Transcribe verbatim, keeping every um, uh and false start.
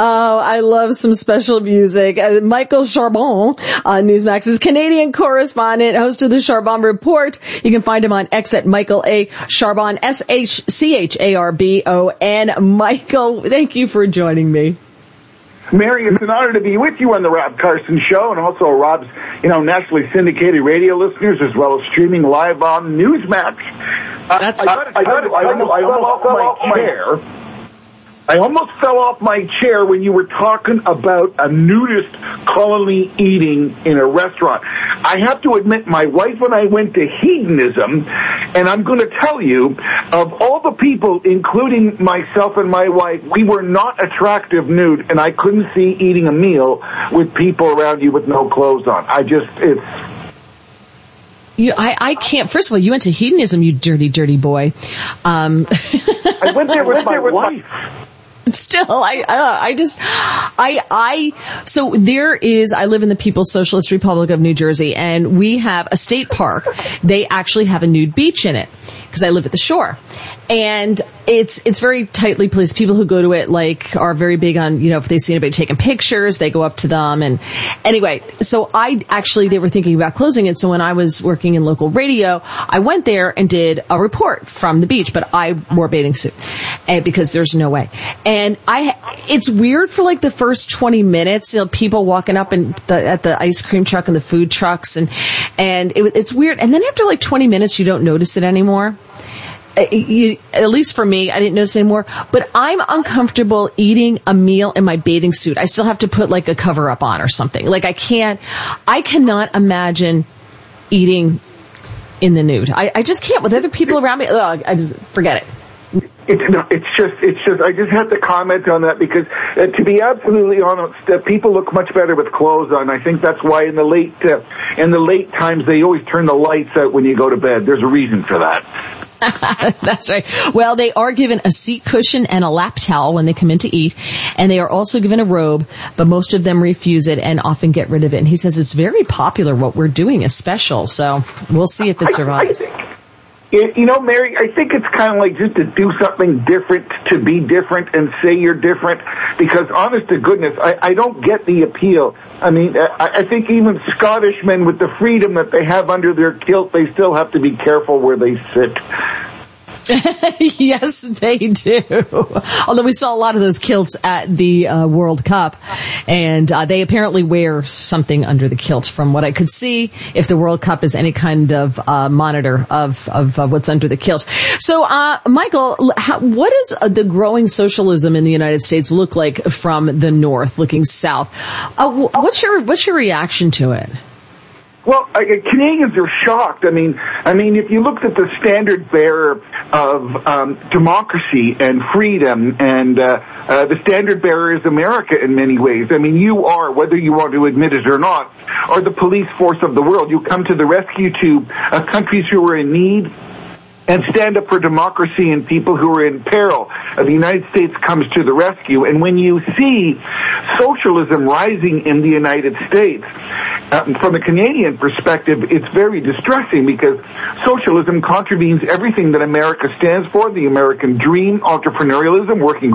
Oh, I love some special music. Uh, Michael Charbon, uh, Newsmax's Canadian correspondent, host of the Charbon Report. You can find him on X at Michael A. Charbon, S H C H A R B O N. Michael, thank you for joining me. Mary, it's an honor to be with you on the Rob Carson Show, and also Rob's, you know, nationally syndicated radio listeners, as well as streaming live on Newsmax. That's I, I, I, I, I, almost, I almost fell off my chair. I almost fell off my chair when you were talking about a nudist colony eating in a restaurant. I have to admit, my wife and I went to hedonism, and I'm going to tell you, of all the people, including myself and my wife, we were not attractive nude, and I couldn't see eating a meal with people around you with no clothes on. I just, it's... You, I, I can't. First of all, you went to hedonism, you dirty, dirty boy. Um, I went there with my wife. Still, I, uh, I just, I, I, so there is, I live in the People's Socialist Republic of New Jersey, and we have a state park. They actually have a nude beach in it, because I live at the shore. And it's, it's very tightly policed. People who go to it, like, are very big on, you know, if they see anybody taking pictures, they go up to them. And anyway, so I actually, they were thinking about closing it. So when I was working in local radio, I went there and did a report from the beach, but I wore a bathing suit, and because there's no way. And I, it's weird for like the first twenty minutes, you know, people walking up and the, at the ice cream truck and the food trucks, and, and it, it's weird. And then after like twenty minutes, you don't notice it anymore. You, at least for me, I didn't notice anymore, but I'm uncomfortable eating a meal in my bathing suit. I still have to put like a cover up on or something. Like I can't, I cannot imagine eating in the nude. I, I just can't with other people around me. Ugh, I just forget it. It's not, it's just, it's just, I just have to comment on that because, uh, to be absolutely honest, uh, people look much better with clothes on. I think that's why in the late, uh, in the late times they always turn the lights out when you go to bed. There's a reason for that. That's right. Well, they are given a seat cushion and a lap towel when they come in to eat, and they are also given a robe, but most of them refuse it and often get rid of it. And he says it's very popular. What we're doing is special, so we'll see if it survives. I, I think, you know, Mary, I think it's kind of like just to do something different, to be different and say you're different, because honest to goodness, I, I don't get the appeal. I mean, I, I think even Scottish men with the freedom that they have under their kilt, they still have to be careful where they sit. Yes, they do. Although we saw a lot of those kilts at the uh, World Cup, and uh, they apparently wear something under the kilt from what I could see, if the World Cup is any kind of uh, monitor of, of uh, what's under the kilt. So, uh, Michael, how, what does uh, the growing socialism in the United States look like from the north, looking south? Uh, what's your, what's your reaction to it? Well, uh, Canadians are shocked. I mean, I mean, if you looked at the standard bearer of um, democracy and freedom, and uh, uh, the standard bearer is America in many ways. I mean, you are, whether you want to admit it or not, are the police force of the world. You come to the rescue to uh, countries who are in need and stand up for democracy and people who are in peril. Uh, the United States comes to the rescue. And when you see socialism rising in the United States, uh, from a Canadian perspective, it's very distressing because socialism contravenes everything that America stands for, the American dream, entrepreneurialism, working